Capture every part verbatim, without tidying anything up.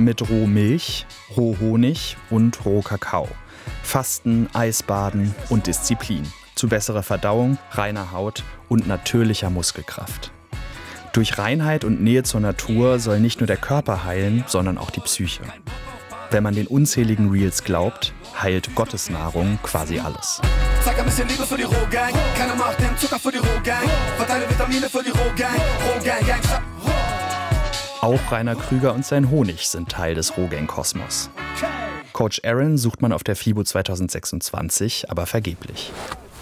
Mit Rohmilch, Rohhonig und Rohkakao. Fasten, Eisbaden und Disziplin. Zu besserer Verdauung, reiner Haut und natürlicher Muskelkraft. Durch Reinheit und Nähe zur Natur soll nicht nur der Körper heilen, sondern auch die Psyche. Wenn man den unzähligen Reels glaubt, heilt Gottes Nahrung quasi alles. Zeig ein bisschen Liebe für die Rohgang. Keine Macht, den Zucker für die Rohgang. Verteile Vitamine für die Rohgang. Rohgang, Gang. Auch Rainer Krüger und sein Honig sind Teil des Rohgang-Kosmos. Coach Aaron sucht man auf der FIBO zweitausendsechsundzwanzig, aber vergeblich.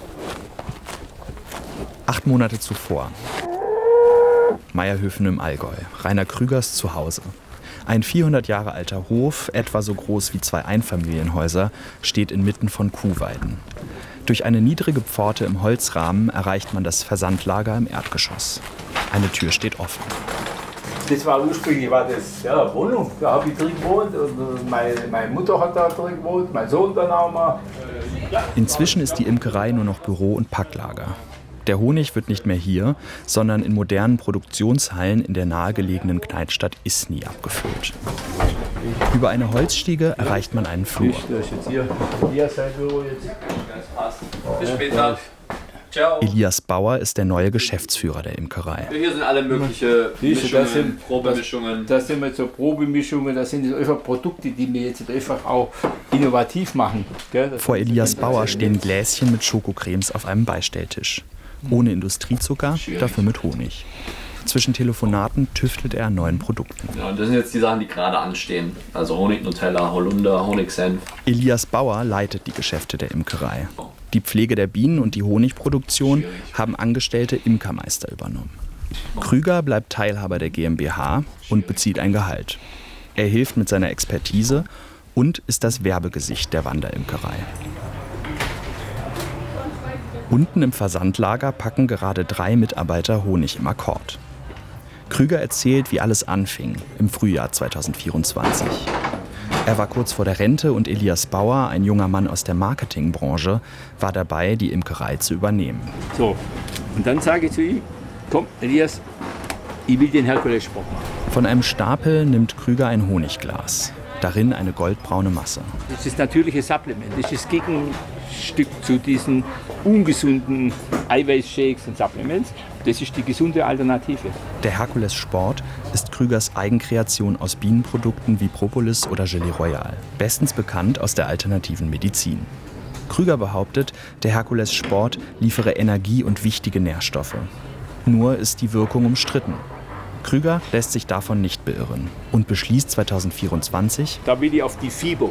Acht Monate zuvor. Meierhöfen im Allgäu. Rainer Krügers Zuhause. Ein vierhundert Jahre alter Hof, etwa so groß wie zwei Einfamilienhäuser, steht inmitten von Kuhweiden. Durch eine niedrige Pforte im Holzrahmen erreicht man das Versandlager im Erdgeschoss. Eine Tür steht offen. Das war ursprünglich war das, ja, eine Wohnung, da habe ich drin gewohnt. Und meine, meine Mutter hat da drin gewohnt, mein Sohn dann auch mal. Inzwischen ist die Imkerei nur noch Büro und Packlager. Der Honig wird nicht mehr hier, sondern in modernen Produktionshallen in der nahegelegenen Kneippstadt Isny abgefüllt. Über eine Holzstiege erreicht man einen Flur. Das ist jetzt hier. Hier sein Büro jetzt. Bis später. Ciao. Elias Bauer ist der neue Geschäftsführer der Imkerei. Hier sind alle möglichen Mischungen, das sind, Probemischungen. Das, das sind jetzt so Probemischungen, das sind einfach Produkte, die wir jetzt einfach auch innovativ machen. Gell? Vor Elias Bauer stehen Gläschen mit Schokocremes auf einem Beistelltisch. Ohne Industriezucker, dafür mit Honig. Zwischen Telefonaten tüftelt er an neuen Produkten. Ja, und das sind jetzt die Sachen, die gerade anstehen. Also Honig, Nutella, Holunder, Honigsenf. Elias Bauer leitet die Geschäfte der Imkerei. Die Pflege der Bienen und die Honigproduktion haben angestellte Imkermeister übernommen. Krüger bleibt Teilhaber der GmbH und bezieht ein Gehalt. Er hilft mit seiner Expertise und ist das Werbegesicht der Wanderimkerei. Unten im Versandlager packen gerade drei Mitarbeiter Honig im Akkord. Krüger erzählt, wie alles anfing im Frühjahr zweitausendvierundzwanzig. Er war kurz vor der Rente und Elias Bauer, ein junger Mann aus der Marketingbranche, war dabei, die Imkerei zu übernehmen. So, und dann sage ich zu ihm, komm Elias, ich will den Herkulessport machen. Von einem Stapel nimmt Krüger ein Honigglas. Darin eine goldbraune Masse. Das ist das natürliche Supplement. Das ist das Gegenstück zu diesen ungesunden Eiweißshakes und Supplements. Das ist die gesunde Alternative. Der Herkules Sport ist Krügers Eigenkreation aus Bienenprodukten wie Propolis oder Gelee Royal. Bestens bekannt aus der alternativen Medizin. Krüger behauptet, der Herkules Sport liefere Energie und wichtige Nährstoffe. Nur ist die Wirkung umstritten. Krüger lässt sich davon nicht beirren und beschließt zweitausendvierundzwanzig, da will ich auf die FIBO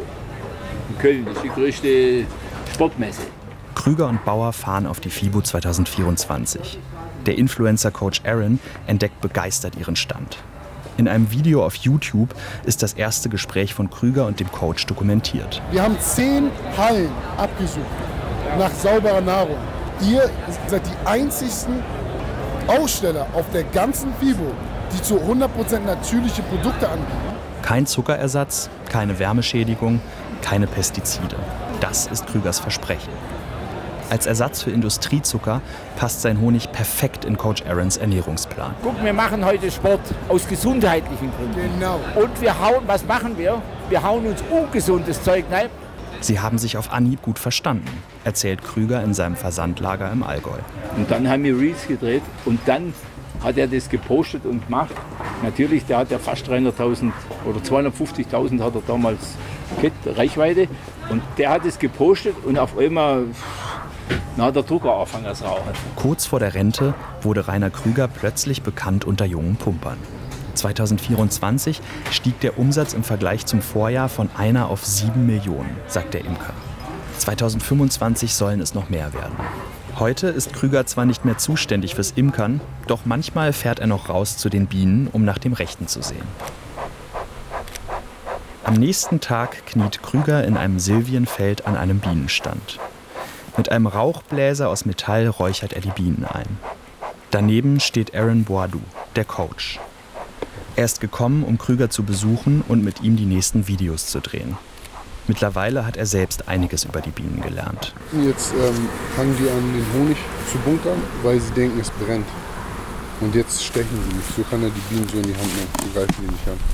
in Köln, das ist die größte Sportmesse. Krüger und Bauer fahren auf die FIBO zweitausendvierundzwanzig. Der Influencer Coach Aaron entdeckt begeistert ihren Stand. In einem Video auf YouTube ist das erste Gespräch von Krüger und dem Coach dokumentiert. Wir haben zehn Hallen abgesucht nach sauberer Nahrung. Ihr seid die einzigsten Aussteller auf der ganzen FIBO, die zu hundert Prozent natürliche Produkte anbieten. Kein Zuckerersatz, keine Wärmeschädigung, keine Pestizide. Das ist Krügers Versprechen. Als Ersatz für Industriezucker passt sein Honig perfekt in Coach Aarons Ernährungsplan. Guck, wir machen heute Sport aus gesundheitlichen Gründen. Genau. Und wir hauen, was machen wir? Wir hauen uns ungesundes Zeug rein. Sie haben sich auf Anhieb gut verstanden, erzählt Krüger in seinem Versandlager im Allgäu. Und dann haben wir Reels gedreht und dann hat er das gepostet und gemacht. Natürlich, der hat ja fast dreihunderttausend oder zweihundertfünfzigtausend hat er damals gehabt, Reichweite. Und der hat es gepostet und auf einmal na, hat der Drucker angefangen zu rauchen. Kurz vor der Rente wurde Rainer Krüger plötzlich bekannt unter jungen Pumpern. zweitausendvierundzwanzig stieg der Umsatz im Vergleich zum Vorjahr von einer auf sieben Millionen, sagt der Imker. zweitausendfünfundzwanzig sollen es noch mehr werden. Heute ist Krüger zwar nicht mehr zuständig fürs Imkern, doch manchmal fährt er noch raus zu den Bienen, um nach dem Rechten zu sehen. Am nächsten Tag kniet Krüger in einem Silvienfeld an einem Bienenstand. Mit einem Rauchbläser aus Metall räuchert er die Bienen ein. Daneben steht Aaron Boadu, der Coach. Er ist gekommen, um Krüger zu besuchen und mit ihm die nächsten Videos zu drehen. Mittlerweile hat er selbst einiges über die Bienen gelernt. Jetzt ähm, fangen die an, den Honig zu bunkern, weil sie denken, es brennt. Und jetzt stechen sie nicht. So kann er die Bienen so in die Hand nehmen. So greifen die nicht an.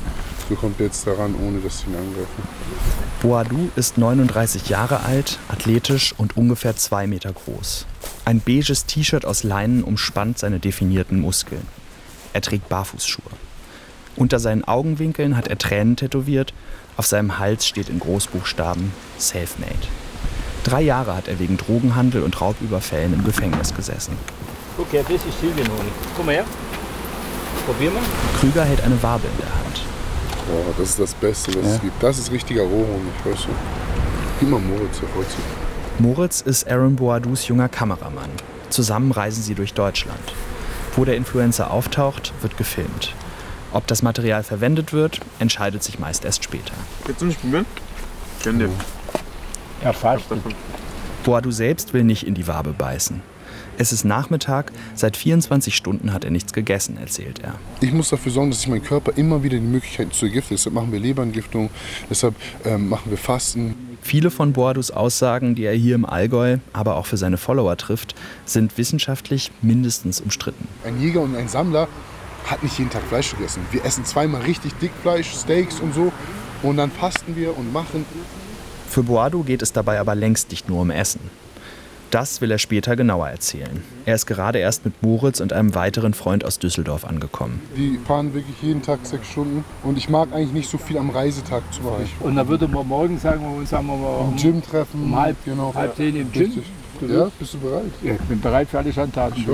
So kommt er jetzt daran, ohne dass sie ihn angreifen. Boadou ist neununddreißig Jahre alt, athletisch und ungefähr zwei Meter groß. Ein beiges T-Shirt aus Leinen umspannt seine definierten Muskeln. Er trägt Barfußschuhe. Unter seinen Augenwinkeln hat er Tränen tätowiert. Auf seinem Hals steht in Großbuchstaben Selfmade. Drei Jahre hat er wegen Drogenhandel und Raubüberfällen im Gefängnis gesessen. Okay, das ist Silbenhonig. Komm mal her. Probier mal. Krüger hält eine Wabe in der Hand. Boah, das ist das Beste, was ja. es gibt. Das ist richtiger Rohhonig, weißt du. Gib mal Moritz hervorziehen. Moritz ist Aaron Boadous junger Kameramann. Zusammen reisen sie durch Deutschland. Wo der Influencer auftaucht, wird gefilmt. Ob das Material verwendet wird, entscheidet sich meist erst später. Willst du nicht probieren? Gönn dir. Ja, fast. Boadou selbst will nicht in die Wabe beißen. Es ist Nachmittag, seit vierundzwanzig Stunden hat er nichts gegessen, erzählt er. Ich muss dafür sorgen, dass ich meinen Körper immer wieder die Möglichkeit zu entgiften. Deshalb machen wir Leberentgiftung, deshalb ähm, machen wir Fasten. Viele von Boadous Aussagen, die er hier im Allgäu, aber auch für seine Follower trifft, sind wissenschaftlich mindestens umstritten. Ein Jäger und ein Sammler hat nicht jeden Tag Fleisch gegessen. Wir essen zweimal richtig dick Fleisch, Steaks und so. Und dann fasten wir und machen. Für Boadou geht es dabei aber längst nicht nur um Essen. Das will er später genauer erzählen. Er ist gerade erst mit Moritz und einem weiteren Freund aus Düsseldorf angekommen. Die fahren wirklich jeden Tag sechs Stunden. Und ich mag eigentlich nicht so viel am Reisetag zu machen. Und dann würde man morgen sagen, wir uns sagen wir mal um, um Gym treffen. Um halb, genau. halb zehn im Gym. Ja, bist du bereit? Ja, ich bin bereit für alle Schandtaten.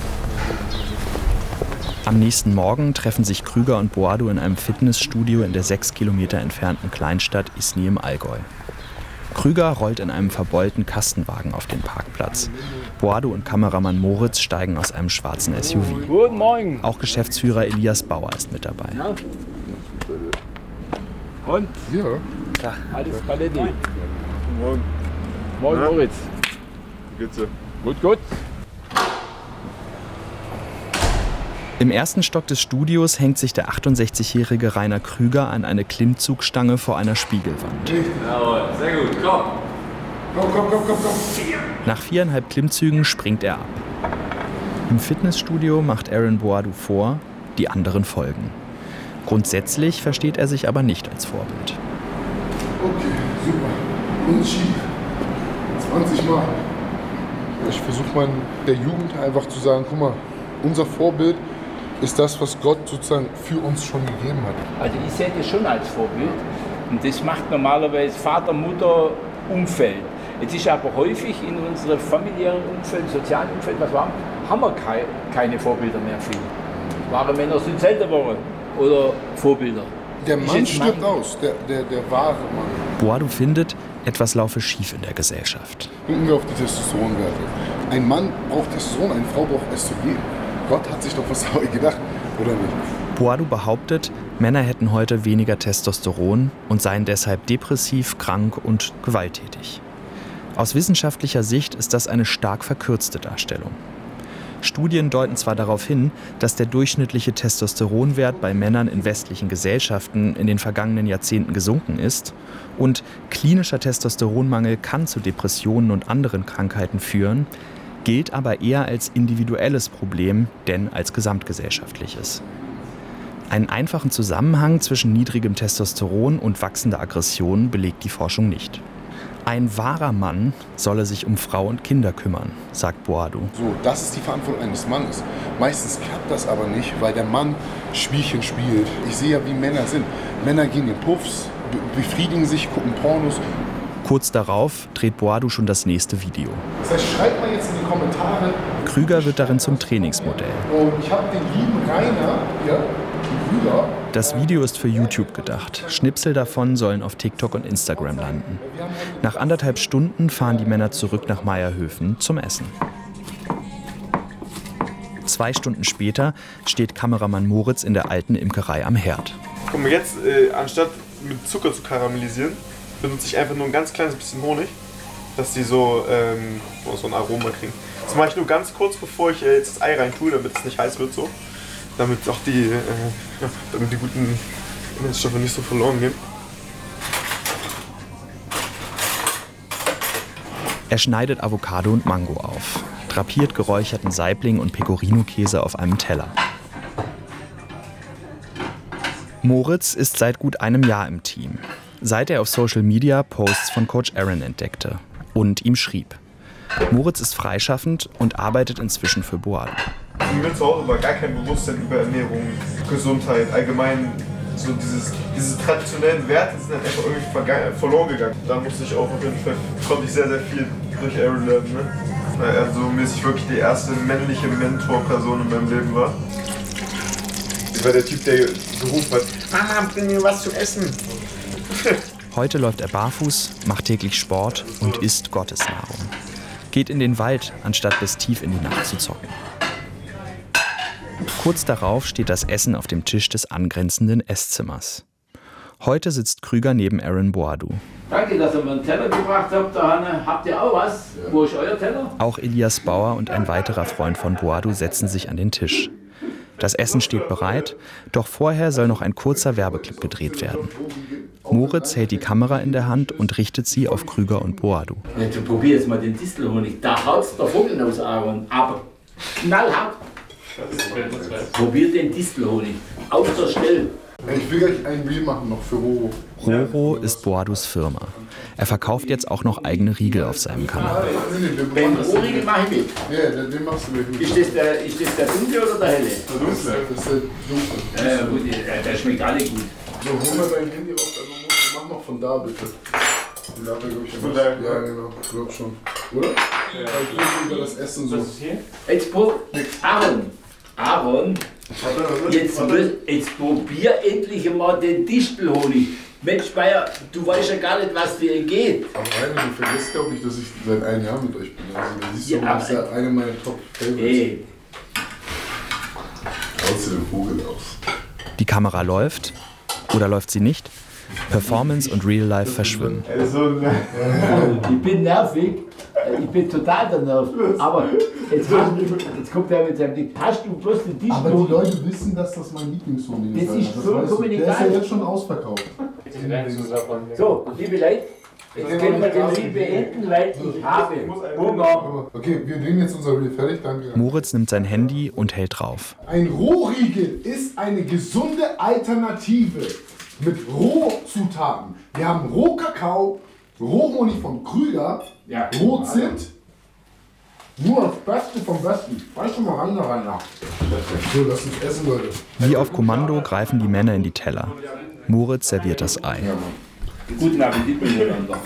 Am nächsten Morgen treffen sich Krüger und Boadou in einem Fitnessstudio in der sechs Kilometer entfernten Kleinstadt Isny im Allgäu. Krüger rollt in einem verbeulten Kastenwagen auf den Parkplatz. Boadou und Kameramann Moritz steigen aus einem schwarzen S U V. Guten Morgen. Auch Geschäftsführer Elias Bauer ist mit dabei. Ja. Und? Ja. Ja. Alles Paletti. Guten Morgen. Morgen, ja. Moritz. Wie geht's dir? Gut, gut. Im ersten Stock des Studios hängt sich der achtundsechzigjährige Rainer Krüger an eine Klimmzugstange vor einer Spiegelwand. Jawohl, sehr gut, komm. Komm, komm, komm, komm, komm. Nach viereinhalb Klimmzügen springt er ab. Im Fitnessstudio macht Aaron Boadou vor, die anderen folgen. Grundsätzlich versteht er sich aber nicht als Vorbild. Okay, super. Und schieben. zwanzig Mal. Ich versuche der Jugend einfach zu sagen, guck mal, unser Vorbild ist das, was Gott sozusagen für uns schon gegeben hat. Also ich sehe das schon als Vorbild und das macht normalerweise Vater, Mutter, Umfeld. Jetzt ist aber häufig in unserem familiären Umfeld, sozialen Umfeld, was wir haben, haben wir keine, keine Vorbilder mehr viel. Wahre Männer sind selten geworden oder Vorbilder. Der Mann stirbt aus, der, der, der wahre Mann. Boadou findet, etwas laufe schief in der Gesellschaft. Gucken wir auf die Testosteronwerte. Ein Mann braucht Testosteron, eine Frau braucht Östrogen. Gott hat sich doch was dabei gedacht, oder nicht? Boadou behauptet, Männer hätten heute weniger Testosteron und seien deshalb depressiv, krank und gewalttätig. Aus wissenschaftlicher Sicht ist das eine stark verkürzte Darstellung. Studien deuten zwar darauf hin, dass der durchschnittliche Testosteronwert bei Männern in westlichen Gesellschaften in den vergangenen Jahrzehnten gesunken ist und klinischer Testosteronmangel kann zu Depressionen und anderen Krankheiten führen, gilt aber eher als individuelles Problem, denn als gesamtgesellschaftliches. Einen einfachen Zusammenhang zwischen niedrigem Testosteron und wachsender Aggression belegt die Forschung nicht. Ein wahrer Mann solle sich um Frau und Kinder kümmern, sagt Boadou. So, das ist die Verantwortung eines Mannes. Meistens klappt das aber nicht, weil der Mann Spielchen spielt. Ich sehe ja, wie Männer sind. Männer gehen in Puffs, befriedigen sich, gucken Pornos. Kurz darauf dreht Boadou schon das nächste Video. Das heißt, schreibt mal jetzt in die Kommentare. Krüger wird darin zum Trainingsmodell. Und ich habe den lieben Rainer hier, Krüger. Das Video ist für YouTube gedacht. Schnipsel davon sollen auf TikTok und Instagram landen. Nach anderthalb Stunden fahren die Männer zurück nach Meierhöfen zum Essen. Zwei Stunden später steht Kameramann Moritz in der alten Imkerei am Herd. Guck mal, jetzt, äh, anstatt mit Zucker zu karamellisieren, benutze ich einfach nur ein ganz kleines bisschen Honig, dass die so, ähm, so ein Aroma kriegen. Das mache ich nur ganz kurz, bevor ich äh, jetzt das Ei rein tue, damit es nicht heiß wird, so. Damit auch die, äh, damit die guten Inhaltsstoffe nicht so verloren gehen. Er schneidet Avocado und Mango auf, drapiert geräucherten Saibling und Pecorino-Käse auf einem Teller. Moritz ist seit gut einem Jahr im Team, seit er auf Social Media Posts von Coach Aaron entdeckte und ihm schrieb. Moritz ist freischaffend und arbeitet inzwischen für Boado. Mir zu Hause war gar kein Bewusstsein über Ernährung, Gesundheit, allgemein so dieses, diese traditionellen Werte sind dann einfach irgendwie verloren gegangen. Da musste ich auch auf jeden Fall, konnte ich sehr, sehr viel durch Aaron lernen. Ne? Weil er so mäßig wirklich die erste männliche Mentorperson in meinem Leben war. Ich war der Typ, der gerufen hat, Mama, bring mir was zu essen. Heute läuft er barfuß, macht täglich Sport und isst Gottesnahrung. Geht in den Wald, anstatt bis tief in die Nacht zu zocken. Kurz darauf steht das Essen auf dem Tisch des angrenzenden Esszimmers. Heute sitzt Krüger neben Aaron Boado. Danke, dass ihr mir einen Teller gebracht habt, da Hanne. Habt ihr auch was? Ja. Wo ist euer Teller? Auch Elias Bauer und ein weiterer Freund von Boado setzen sich an den Tisch. Das Essen steht bereit, doch vorher soll noch ein kurzer Werbeclip gedreht werden. Moritz hält die Kamera in der Hand und richtet sie auf Krüger und Boado. Ja, du probier jetzt mal den Distelhonig. Da haut's der Vogel aus, Aaron. Aber knallhart. Probier den Distelhonig. Auf der Stelle. Ich will gleich ein Reel machen noch für Roro. Roro ist Boados Firma. Er verkauft jetzt auch noch eigene Riegel auf seinem Kanal. Den Rohriegel mache ich mit. Ja, den machst du mit. Ist das der, ist das der dunkle oder der helle? Der dunkle. Das ist der dunkle. Ja, gut, der, der schmeckt alle gut. So, hol mal dein Handy raus. Also mach noch von da bitte. Den darf er, glaub ich, von da. Ja, genau. Ich glaub schon. Oder? Ja. Ich will über das Essen so. Was ist hier? Jetzt pro... Aaron. Aaron. Jetzt, jetzt probier endlich mal den Distelhonig. Mensch, Bayer, du weißt ja gar nicht, was dir geht. Aber Rainer, du vergisst, glaube ich, dass ich seit einem Jahr mit euch bin. Also, da siehst du, Ja, das ist ja eine meiner Top-Favorites. Ey, Haust du den Vogel aus. Die Kamera läuft oder läuft sie nicht? Performance und Real Life verschwimmen. ich bin nervig. Ich bin total genervt. Aber jetzt, hast du, jetzt kommt er mit seinem Ding. Hast du bloß den Aber die Distelhonig? Leute wissen, dass das mein Lieblingshonig ist. Das ist Alter. vollkommen weißt du. Der ist egal. ja jetzt schon ausverkauft. So, liebe Leute, jetzt können wir den Reel beenden, weil ich habe Hunger. Okay, wir drehen jetzt unser Reel fertig. Danke. Moritz nimmt sein Handy und hält drauf. Ein Rohriegel ist eine gesunde Alternative mit Rohzutaten. Wir haben Rohkakao, Rohhonig von Krüger, Ja. Rohzimt. Nur das Beste vom Besten. Weißt du mal ran da rein nach. So, lass uns essen, Leute. Wie auf Kommando greifen die Männer in die Teller. Moritz serviert das Ei. Guten Appetit miteinander.